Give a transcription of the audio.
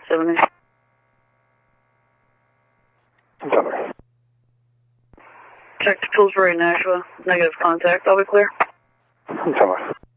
70. Cover. Check to Pillsbury, Nashua. Negative contact. I'll be clear. Cover.